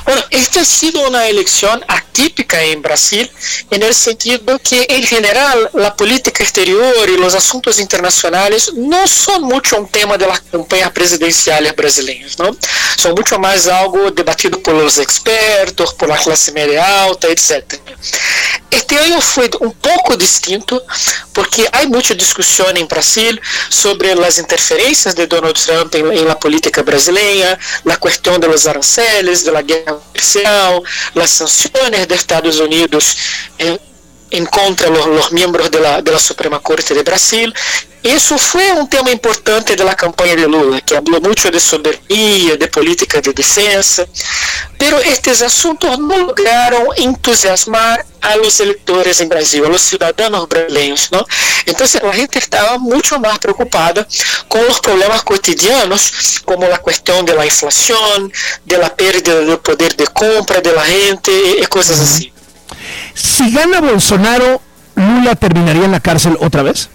Bueno, esta ha sido una elección atípica en Brasil, en el sentido que en general la política exterior y los asuntos internacionales no son mucho un tema de las campañas presidenciales brasileñas, ¿no? Son mucho más algo debatido por los expertos, por la clase media alta, etc. Este año fue un poco distinto porque hay mucha discusión en Brasil sobre las interferencias de Donald Trump en la política brasileña, la cuestión de los aranceles, de la guerra comercial, las sanciones de Estados Unidos en contra de los miembros de la Suprema Corte de Brasil. Eso fue un tema importante de la campaña de Lula, que habló mucho de soberanía, de política de defensa, pero estos asuntos no lograron entusiasmar a los electores en Brasil, a los ciudadanos brasileños, ¿no? Entonces la gente estaba mucho más preocupada con los problemas cotidianos, como la cuestión de la inflación, de la pérdida del poder de compra de la gente y cosas así. Si gana Bolsonaro, ¿Lula terminaría en la cárcel otra vez?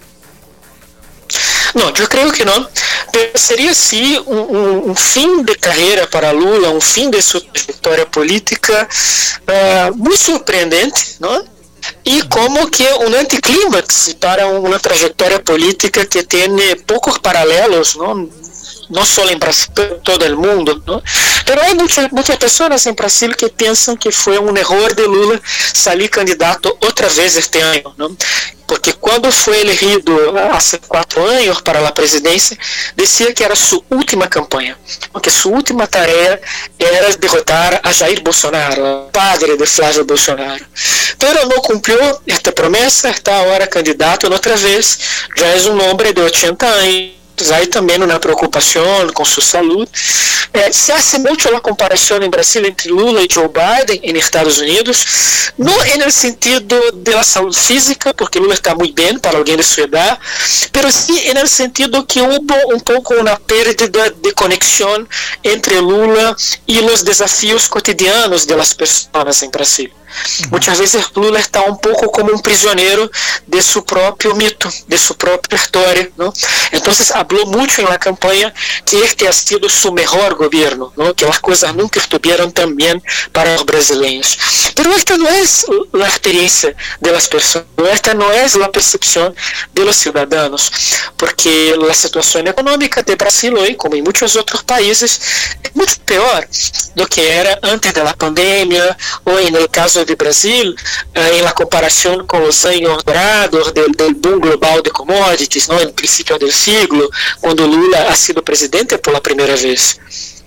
No, yo creo que no, pero sería sí un fin de carrera para Lula, un fin de su trayectoria política muy sorprendente, ¿no? Y como que un anticlímax para una trayectoria política que tiene pocos paralelos, ¿no? No solo en Brasil, pero en todo el mundo, ¿no? Pero hay muchas personas en Brasil que piensan que fue un error de Lula salir candidato otra vez este año, ¿no? Porque cuando fue elegido hace 4 años para la presidencia, decía que era su última campaña, porque su última tarea era derrotar a Jair Bolsonaro, padre de Flávio Bolsonaro. Pero no cumplió esta promesa, está ahora candidato otra vez, ya es un hombre de 80 años. Hay también una preocupación con su salud. Se hace mucho la comparación en Brasil entre Lula y Joe Biden en Estados Unidos, no en el sentido de la salud física, porque Lula está muy bien para alguien de su edad, pero sí en el sentido que hubo un poco una pérdida de conexión entre Lula y los desafíos cotidianos de las personas en Brasil. Muchas veces Lula está un poco como un prisionero de su propio mito, de su propia historia, ¿no? Entonces habló mucho en la campaña que este ha sido su mejor gobierno, ¿no? Que las cosas nunca estuvieron tan bien para los brasileños. Pero esta no es la experiencia de las personas, esta no es la percepción de los ciudadanos, porque la situación económica de Brasil hoy, como en muchos otros países, es mucho peor de lo que era antes de la pandemia, o en el caso de Brasil, en la comparación con los años dorados del boom global de commodities, ¿no? En el principio del siglo, cuando Lula ha sido presidente por la primera vez.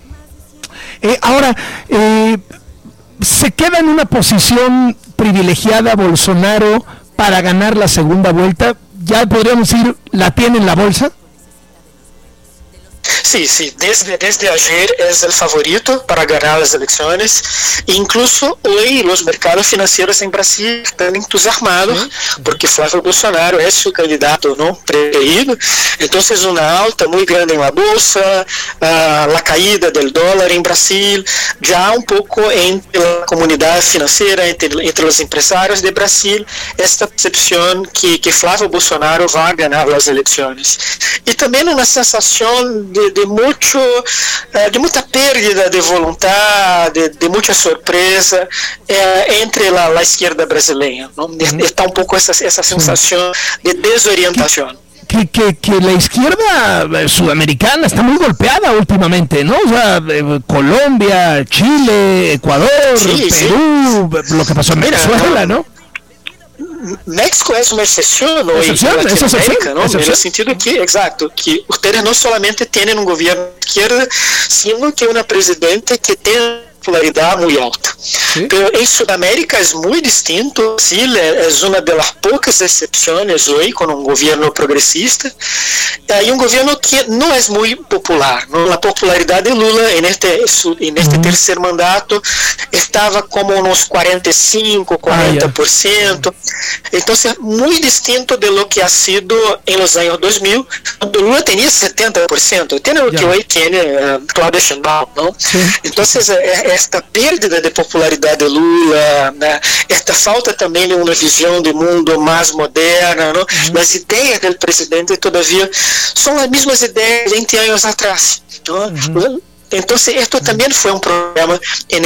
Ahora, ¿se queda en una posición privilegiada Bolsonaro para ganar la segunda vuelta? ¿Ya podríamos decir, la tiene en la bolsa? Sí, desde ayer es el favorito para ganar las elecciones. Incluso hoy los mercados financieros en Brasil están entusiasmados porque Flávio Bolsonaro es su candidato, ¿no? Preferido. Entonces una alta muy grande en la bolsa, la caída del dólar en Brasil, ya un poco entre la comunidad financiera, entre los empresarios de Brasil, esta percepción que Flávio Bolsonaro va a ganar las elecciones. Y también una sensación de mucha pérdida de voluntad, de mucha sorpresa entre la izquierda brasileña, ¿no? Está un poco esa sensación de desorientación. Que la izquierda sudamericana está muy golpeada últimamente, ¿no? O sea, Colombia, Chile, Ecuador, Perú, lo que pasó en Venezuela, ¿no? México es una excepción hoy en Latinoamérica, ¿no? En el sentido que, exacto, que ustedes no solamente tienen un gobierno de izquierda, sino que una presidenta que tiene popularidad muy alta. ¿Sí? Pero en Sudamérica es muy distinto. Brasil es una de las pocas excepciones hoy con un gobierno progresista. Hay un gobierno que no es muy popular, ¿no? La popularidad de Lula en este tercer mandato estaba como unos 45-40%. Entonces, muy distinto de lo que ha sido en los años 2000, cuando Lula tenía 70%. Tiene lo que hoy tiene Claudia Sheinbaum, ¿no? Sí. Entonces, esta pérdida de popularidad de Lula, ¿no? Esta falta también de una visión de mundo más moderna, ¿no? Las ideas del presidente todavía son las mismas ideas de 20 años atrás, ¿no? Entonces, esto también fue un problema en